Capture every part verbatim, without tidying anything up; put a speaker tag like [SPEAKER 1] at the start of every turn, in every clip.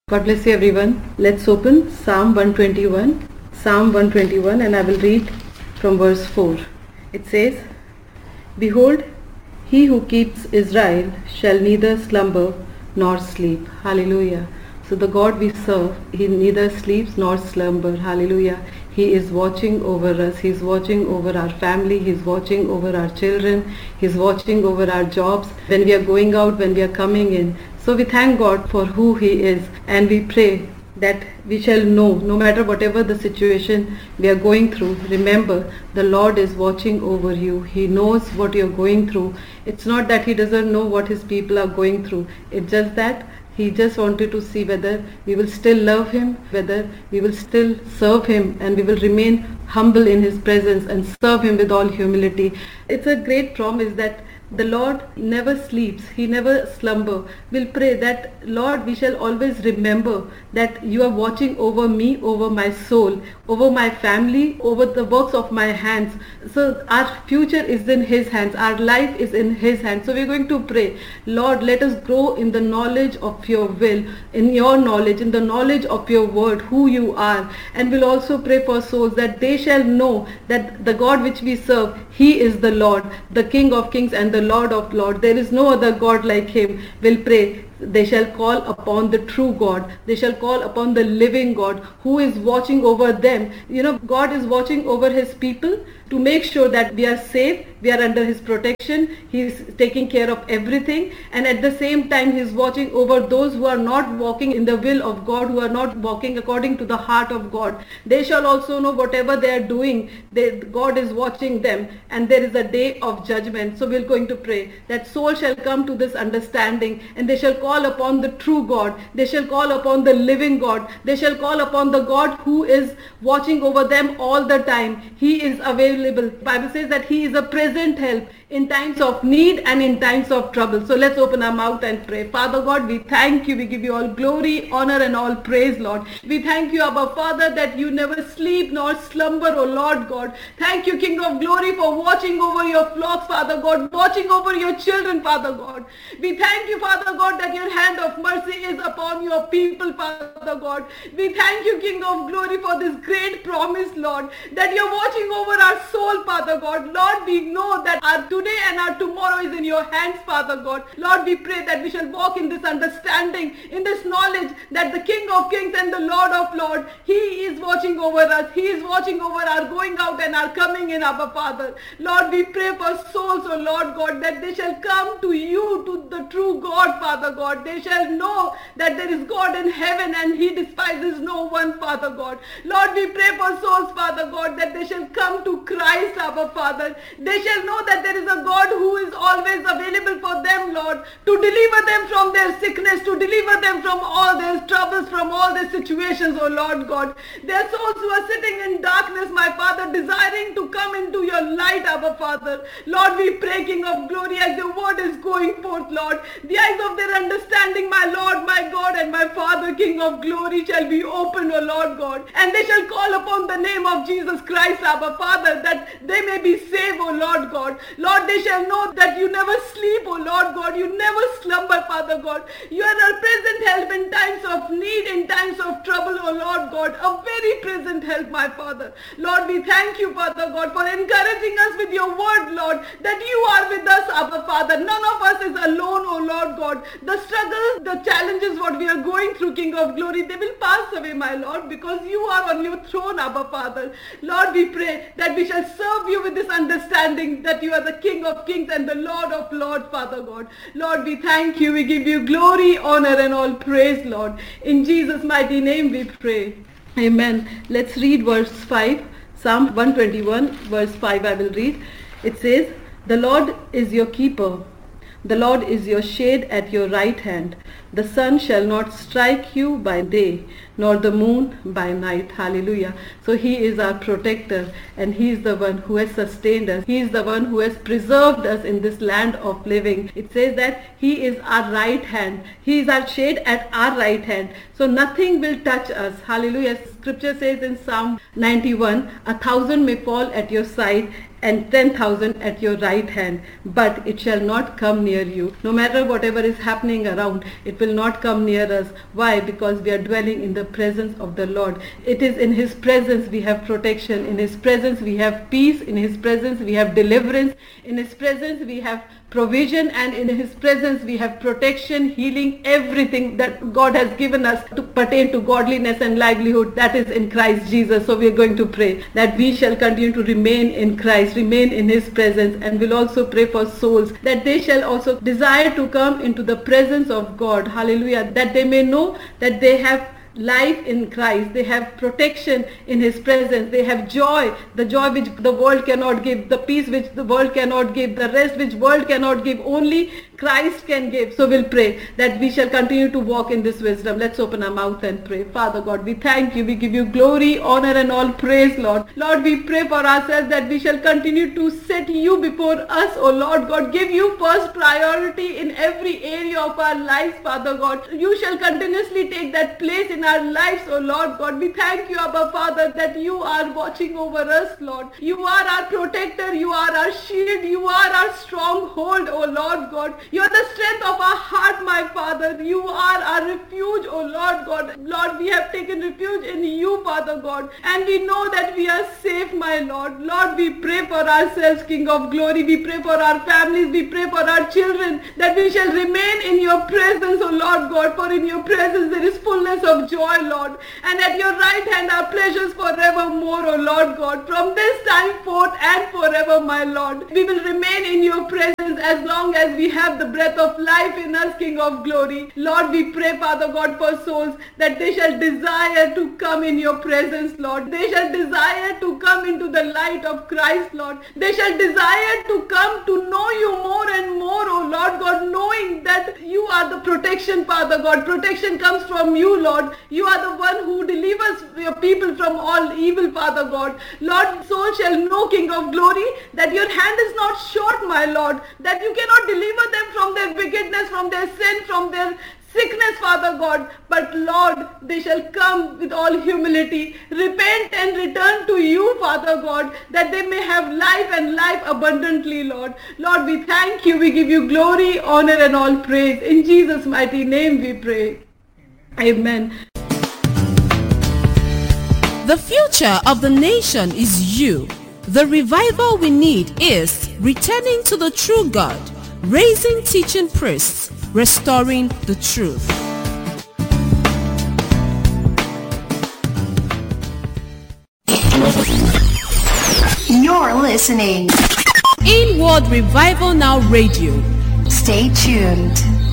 [SPEAKER 1] God bless you everyone. Let's open Psalm one twenty-one. Psalm one twenty-one, and I will read from verse four. It says, Behold, he who keeps Israel shall neither slumber nor sleep. Hallelujah. So the God we serve, he neither sleeps nor slumber. Hallelujah. He is watching over us. He's watching over our family. He's watching over our children. He's watching over our jobs. When we are going out, when we are coming in. So we thank God for who He is, and we pray that we shall know, no matter whatever the situation we are going through, remember the Lord is watching over you. He knows what you're going through. It's not that He doesn't know what His people are going through. It's just that He just wanted to see whether we will still love Him, whether we will still serve Him, and we will remain humble in His presence and serve Him with all humility. It's a great promise that the Lord never sleeps, He never slumber. We'll pray that, Lord, we shall always remember that you are watching over me, over my soul, over my family, over the works of my hands. So our future is in His hands, our life is in His hands. So we're going to pray, Lord, let us grow in the knowledge of your will, in your knowledge, in the knowledge of your word, who you are. And we'll also pray for souls that they shall know that the God which we serve, He is the Lord, the King of kings and the Lord of lords. There is no other God like Him. We'll pray. They shall call upon the true God. They shall call upon the living God who is watching over them. You know, God is watching over His people to make sure that we are safe, we are under His protection. He is taking care of everything, and at the same time He is watching over those who are not walking in the will of God, who are not walking according to the heart of God. They shall also know whatever they are doing, they, God is watching them, and there is a day of judgment. So we are going to pray that soul shall come to this understanding, and they shall call upon the true God. They shall call upon the living God. They shall call upon the God who is watching over them all the time. He is available. The Bible says that He is a present help in times of need and in times of trouble. So let's open our mouth and pray. Father God, we thank you. We give you all glory, honor and all praise, Lord. We thank you, Abba Father, that you never sleep nor slumber, O Lord God. Thank you, King of glory, for watching over your flocks, Father God, watching over your children, Father God. We thank you, Father God, that your hand of mercy is upon your people, Father God. We thank you, King of glory, for this great promise, Lord, that you're watching over our soul, Father God. Lord, we know that our today and our tomorrow is in your hands, Father God. Lord, we pray that we shall walk in this understanding, in this knowledge that the King of kings and the Lord of lords, He is watching over us. He is watching over our going out and our coming in, Abba Father. Lord, we pray for souls, O Lord God, that they shall come to you, to the true God, Father God. They shall know that there is God in heaven and He despises no one, Father God. Lord, we pray for souls, Father God, that they shall come to Christ, Abba Father. They shall know that there is a God who is always available for them, Lord, to deliver them from their sickness, to deliver them from all their troubles, from all their situations, oh Lord God. There are souls who are sitting in darkness, my Father, desiring to come into your light, Abba Father. Lord, we pray, King of glory, as your word is going forth, Lord, the eyes of their understanding, my Lord, my God, and my Father, King of glory, shall be opened, O Lord God, and they shall call upon the name of Jesus Christ, Abba Father, that they may be saved, O Lord God. Lord, they shall know that you never sleep, O Lord God. You never slumber, Father God. You are a present help in times of need, in times of trouble, O Lord God. A very present help, my Father. Lord, we thank you, Father God, for encouraging us with your word, Lord, that you are with us, Abba Father. None of us is alone, O Lord God. The struggles, the challenges, what we are going through, King of glory, they will pass away, my Lord, because you are on your throne, Abba Father. Lord, we pray that we shall serve you with this understanding that you are the King of kings and the Lord of lords, Father God. Lord, we thank you. We give you glory, honor and all praise, Lord. In Jesus' mighty name we pray. Amen. Let's read verse five. Psalm one twenty-one, verse five I will read. It says, The Lord is your keeper. The Lord is your shade at your right hand. The sun shall not strike you by day, nor the moon by night. Hallelujah. So he is our protector, and he is the one who has sustained us. He is the one who has preserved us in this land of living. It says that he is our right hand. He is our shade at our right hand. So nothing will touch us. Hallelujah. Scripture says in Psalm ninety-one, a thousand may fall at your side and ten thousand at your right hand, but it shall not come near you. No matter whatever is happening around, it will not come near us. Why? Because we are dwelling in the presence of the Lord. It is in his presence we have protection. In his presence we have peace. In his presence we have deliverance. In his presence we have provision, and in his presence we have protection, healing, everything that God has given us to pertain to godliness and livelihood, that is in Christ Jesus. So we are going to pray that we shall continue to remain in Christ, remain in his presence, and we'll also pray for souls that they shall also desire to come into the presence of God. Hallelujah. That they may know that they have life in Christ, they have protection in his presence, they have joy, the joy which the world cannot give, the peace which the world cannot give, the rest which world cannot give, only Christ can give. So we'll pray that we shall continue to walk in this wisdom. Let's open our mouth and pray. Father God, we thank you, we give you glory, honor and all praise, Lord. Lord, we pray for ourselves that we shall continue to set you before us, oh Lord God. Give you first priority in every area of our lives, Father God. You shall continuously take that place in our lives, oh Lord God. We thank you, Abba Father, that you are watching over us, Lord. You are our protector, you are our shield, you are our stronghold, oh Lord God. You are the strength of our heart, my Father. You are our refuge, oh Lord God. Lord, we have taken refuge in you, Father God, and we know that we are safe, my Lord. Lord, we pray for ourselves, King of glory. We pray for our families, we pray for our children, that we shall remain in your presence, oh Lord God, for in your presence there is fullness of joy, Lord, and at your right hand are pleasures forevermore, O Lord God. From this time forth and forever, my Lord, we will remain in your presence as long as we have the breath of life in us, King of glory. Lord, we pray, Father God, for souls that they shall desire to come in your presence, Lord. They shall desire to come into the light of Christ, Lord. They shall desire to come to know you more and more, O Lord God, knowing that you are the protection, Father God. Protection comes from you, Lord. You are the one who delivers your people from all evil, Father God. Lord, so shall know, King of glory, that your hand is not short, my Lord, that you cannot deliver them from their wickedness, from their sin, from their sickness, Father God. But Lord, they shall come with all humility, repent and return to you, Father God, that they may have life and life abundantly, Lord. Lord, we thank you. We give you glory, honor and all praise. In Jesus' mighty name we pray. Amen.
[SPEAKER 2] The future of the nation is you. The revival we need is returning to the true God, raising teaching priests, restoring the truth.
[SPEAKER 3] You're listening.
[SPEAKER 2] Inward Revival Now Radio.
[SPEAKER 3] Stay tuned.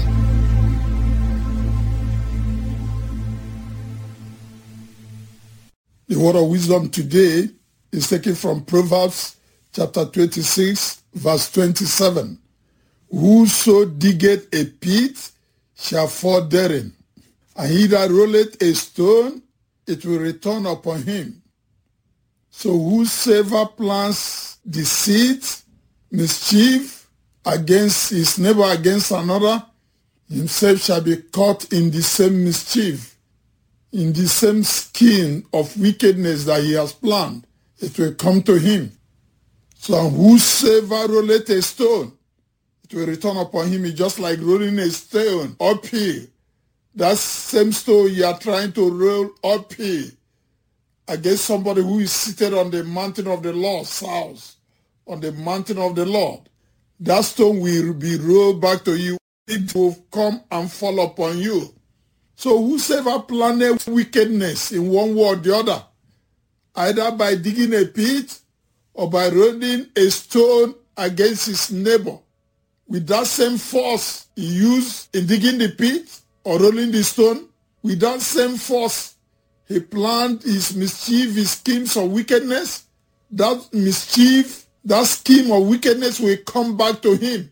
[SPEAKER 4] The word of wisdom today is taken from Proverbs chapter twenty-six, verse twenty-seven. Whoso diggeth a pit shall fall therein, and he that rolleth a stone, it will return upon him. So whosoever plants deceit, mischief against his neighbor, against another, himself shall be caught in the same mischief, in the same scheme of wickedness that he has planned. It will come to him. So whosoever rolleth a stone, it will return upon him. It's just like rolling a stone uphill. That same stone you are trying to roll uphill against somebody who is seated on the mountain of the Lord's house, on the mountain of the Lord. That stone will be rolled back to you. It will come and fall upon you. So whosoever planned wickedness in one way or the other, either by digging a pit or by rolling a stone against his neighbor, with that same force he used in digging the pit or rolling the stone, with that same force he planned his mischief, his schemes of wickedness, that mischief, that scheme of wickedness will come back to him.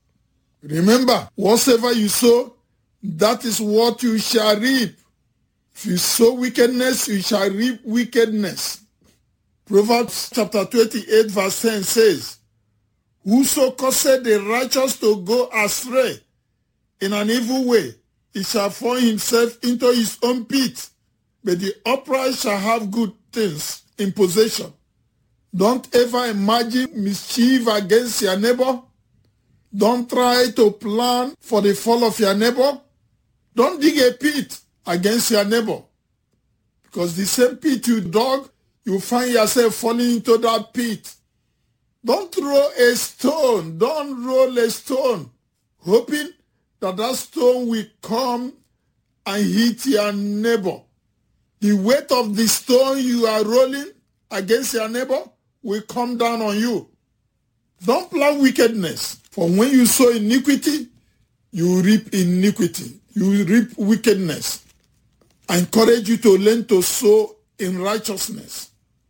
[SPEAKER 4] Remember, whatsoever you sow, that is what you shall reap. If you sow wickedness, you shall reap wickedness. Proverbs chapter twenty-eight verse ten says, whoso causeth the righteous to go astray in an evil way, he shall fall himself into his own pit, but the upright shall have good things in possession. Don't ever imagine mischief against your neighbor. Don't try to plan for the fall of your neighbor. Don't dig a pit against your neighbor, because the same pit you dug, you find yourself falling into that pit. Don't throw a stone, don't roll a stone, hoping that that stone will come and hit your neighbor. The weight of the stone you are rolling against your neighbor will come down on you. Don't plan wickedness, for when you sow iniquity, you reap iniquity. You reap wickedness. I encourage you to learn to sow in righteousness.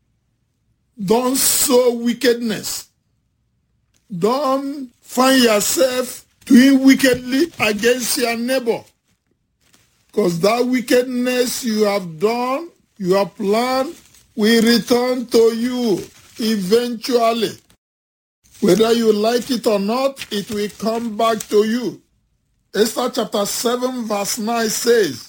[SPEAKER 4] Don't sow wickedness. Don't find yourself doing wickedly against your neighbor, because that wickedness you have done, you have planned, will return to you eventually. Whether you like it or not, it will come back to you. Esther chapter seven verse nine says,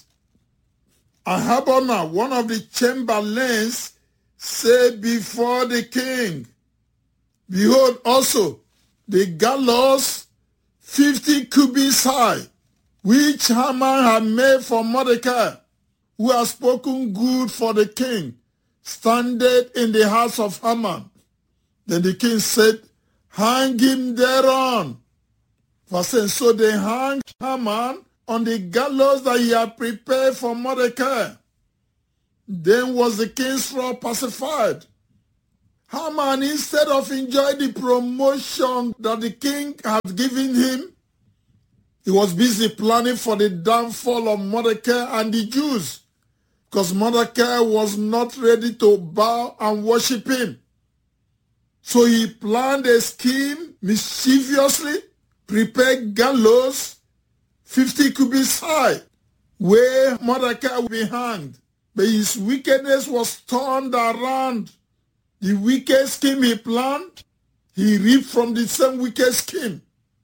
[SPEAKER 4] Ahabona, one of the chamberlains, said before the king, behold also the gallows fifty cubits high, which Haman had made for Mordecai, who had spoken good for the king, standeth in the house of Haman. Then the king said, hang him thereon. Verse ten, so they hanged Haman on the gallows that he had prepared for Mordecai. Then was the king's wrath pacified. Haman, instead of enjoying the promotion that the king had given him, he was busy planning for the downfall of Mordecai and the Jews, because Mordecai was not ready to bow and worship him. So he planned a scheme mischievously, prepared gallows fifty cubits high, where Mordecai would be hanged. But his wickedness was turned around. The wicked scheme he planned, he reaped from the same wicked scheme.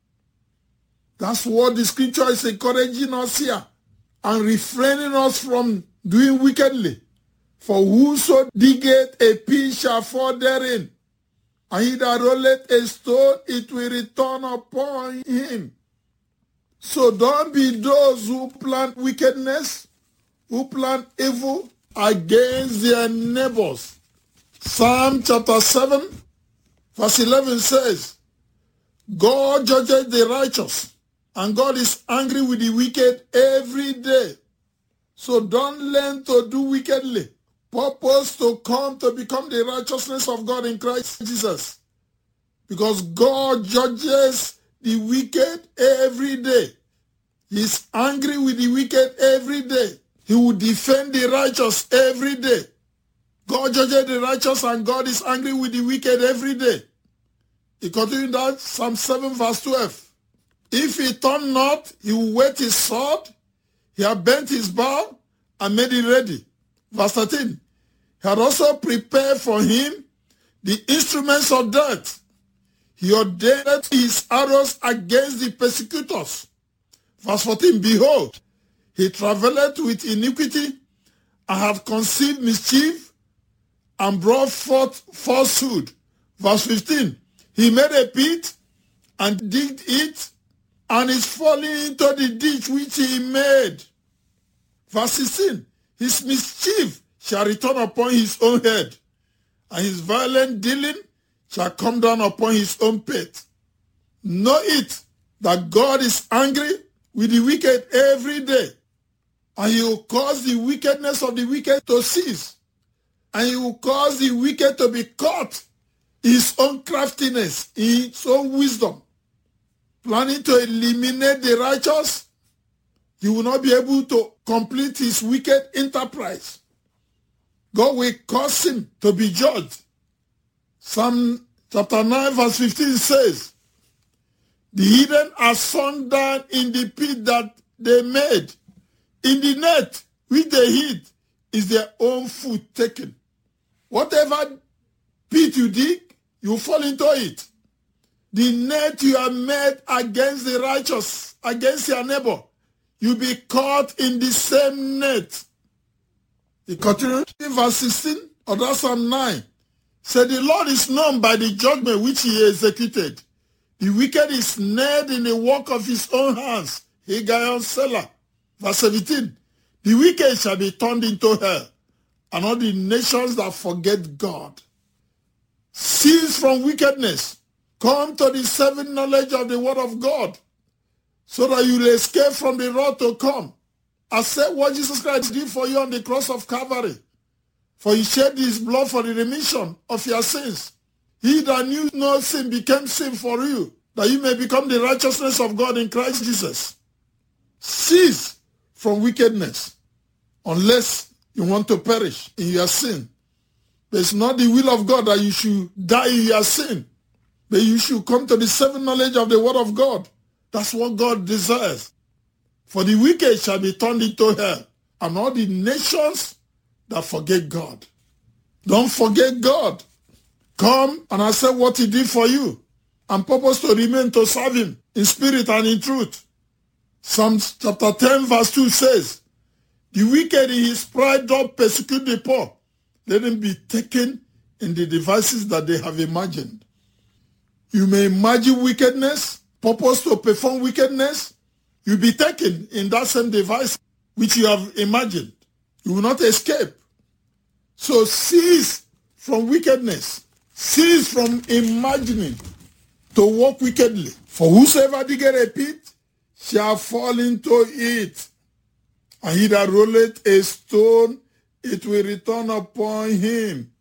[SPEAKER 4] That's what the scripture is encouraging us here and refraining us from doing wickedly. For whoso diggeth a pit shall fall therein, and he that rolleth a stone, it will return upon him. So don't be those who plant wickedness, who plant evil against their neighbors. Psalm chapter seven, verse eleven says, God judges the righteous, and God is angry with the wicked every day. So don't learn to do wickedly. Purpose to come to become the righteousness of God in Christ Jesus. Because God judges the wicked every day. He is angry with the wicked every day. He will defend the righteous every day. God judges the righteous and God is angry with the wicked every day. He continued that, Psalm seven verse twelve. If he turn not, he will whet his sword. He had bent his bow and made it ready. Verse thirteen. He had also prepared for him the instruments of death. He ordained his arrows against the persecutors. Verse fourteen. Behold, he travelled with iniquity and had conceived mischief and brought forth falsehood. Verse fifteen. He made a pit and digged it and is falling into the ditch which he made. Verse sixteen. His mischief shall return upon his own head, and his violent dealing shall come down upon his own pate. Know it that God is angry with the wicked every day, and he will cause the wickedness of the wicked to cease, and he will cause the wicked to be caught in his own craftiness, in his own wisdom, planning to eliminate the righteous. He will not be able to complete his wicked enterprise. God will cause him to be judged. Psalm chapter nine verse fifteen says, the hidden are sunk down in the pit that they made, in the net which they hid is their own food taken. Whatever pit you dig, you fall into it. The net you have made against the righteous, against your neighbor, you'll be caught in the same net. He continued in verse sixteen of that Psalm nine. Said, the Lord is known by the judgment which he executed. The wicked is snared in the work of his own hands. Haggai and Selah. Verse seventeen. The wicked shall be turned into hell, and all the nations that forget God. Cease from wickedness. Come to the saving knowledge of the word of God, so that you will escape from the wrath to come. Accept what Jesus Christ did for you on the cross of Calvary. For he shed his blood for the remission of your sins. He that knew no sin became sin for you, that you may become the righteousness of God in Christ Jesus. Cease from wickedness, unless you want to perish in your sin. But it's not the will of God that you should die in your sin, but you should come to the saving knowledge of the word of God. That's what God desires. For the wicked shall be turned into hell, and all the nations that forget God. Don't forget God. Come and accept what he did for you, and purpose to remain to serve him in spirit and in truth. Psalms chapter ten verse two says, the wicked in his pride doth persecute the poor. Let him be taken in the devices that they have imagined. You may imagine wickedness, purpose to perform wickedness. You'll be taken in that same device which you have imagined. You will not escape. So cease from wickedness. Cease from imagining to walk wickedly. For whosoever diggeth a pit shall fall into it. And he that rolleth a stone, it will return upon him.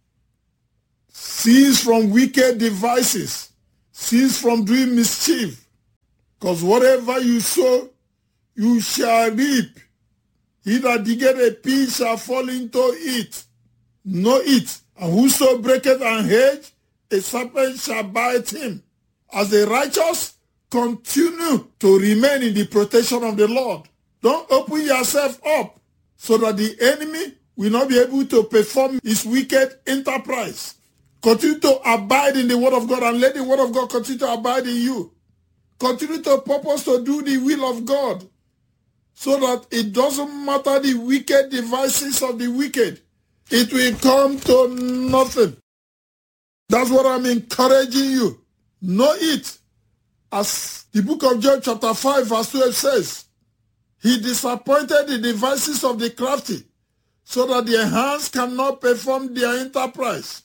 [SPEAKER 4] Cease from wicked devices. Cease from doing mischief. Because whatever you sow, you shall reap. He that diggeth a pit shall fall into it. Know it. And whoso breaketh an hedge, a serpent shall bite him. As the righteous, continue to remain in the protection of the Lord. Don't open yourself up so that the enemy will not be able to perform his wicked enterprise. Continue to abide in the word of God, and let the word of God continue to abide in you. Continue to purpose to do the will of God, so that it doesn't matter the wicked devices of the wicked. It will come to nothing. That's what I'm encouraging you. Know it. As the book of Job chapter five verse twelve says, he disappointed the devices of the crafty, so that their hands cannot perform their enterprise.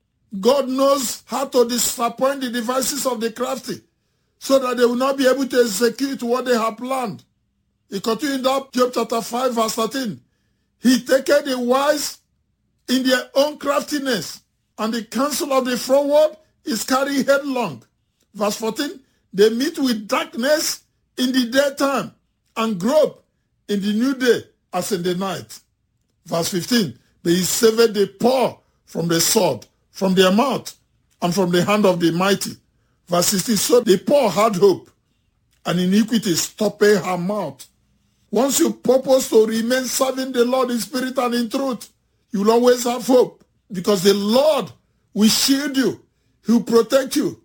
[SPEAKER 4] God knows how to disappoint the devices of the crafty, so that they will not be able to execute what they have planned. He continued up, Job chapter five verse thirteen. He taketh the wise in their own craftiness, and the counsel of the froward is carried headlong. Verse fourteen, they meet with darkness in the daytime, and grope in the new day as in the night. Verse fifteen, they saved the poor from the sword, from their mouth, and from the hand of the mighty. Verse sixteen, so the poor had hope, and iniquity stopped her mouth. Once you purpose to remain serving the Lord in spirit and in truth, you will always have hope, because the Lord will shield you. He will protect you.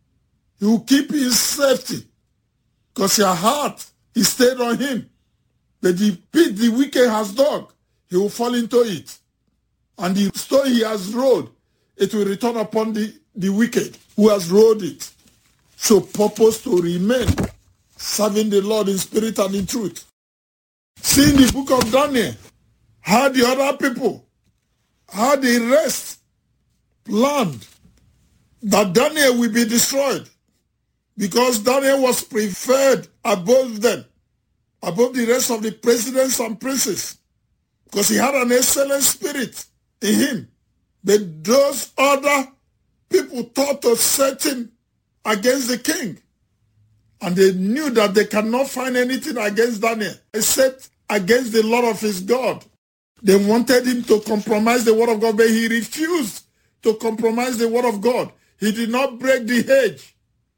[SPEAKER 4] He will keep you in safety, because your heart is stayed on him. But the pit the wicked has dug, he will fall into it. And the stone he has rolled, it will return upon the, the wicked who has rolled it. So purpose to remain serving the Lord in spirit and in truth. See in the book of Daniel, how the other people, how the rest planned that Daniel will be destroyed, because Daniel was preferred above them, above the rest of the presidents and princes, because he had an excellent spirit in him. But those other people thought to set him against the king, and they knew that they cannot find anything against Daniel except against the Lord of his God. They wanted him to compromise the word of God, but he refused to compromise the word of God. He did not break the hedge,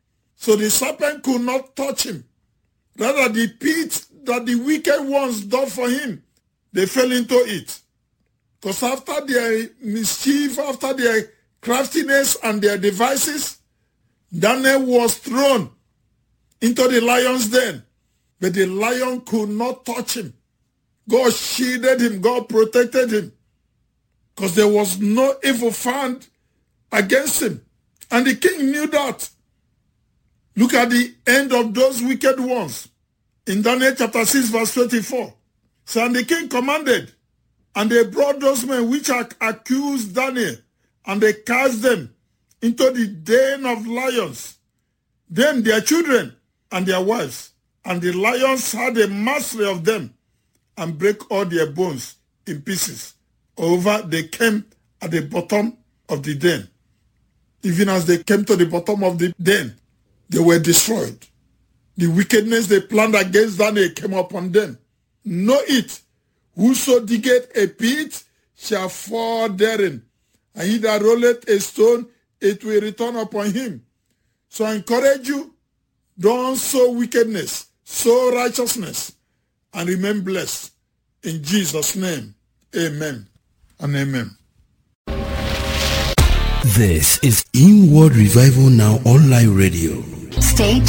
[SPEAKER 4] so the serpent could not touch him. Rather, the pit that the wicked ones dug for him, they fell into it. Because after their mischief, after their craftiness and their devices, Daniel was thrown into the lion's den. But the lion could not touch him. God shielded him. God protected him. Because there was no evil found against him. And the king knew that. Look at the end of those wicked ones. In Daniel chapter six verse twenty-four. So and the king commanded, and they brought those men which accused Daniel, and they cast them into the den of lions, them, their children, and their wives. And the lions had a mastery of them, and break all their bones in pieces. Over they came at the bottom of the den. Even as they came to the bottom of the den, they were destroyed. The wickedness they planned against Daniel came upon them. Know it, whoso diggeth a pit shall fall therein, and he that rolleth a stone, it will return upon him. So I encourage you, don't sow wickedness, sow righteousness, and remain blessed. In Jesus' name, amen and amen.
[SPEAKER 5] This is Inward Revival Now Online Radio.
[SPEAKER 3] Stay